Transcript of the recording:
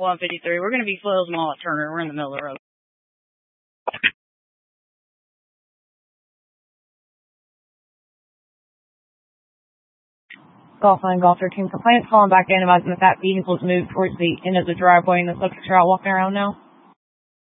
153. We're going to be Floyles Mall at Turner. We're in the middle of the road. Golf 9, Golf 13. Complaints calling back in about that vehicle's moved towards the end of the driveway and the subjects are out walking around now.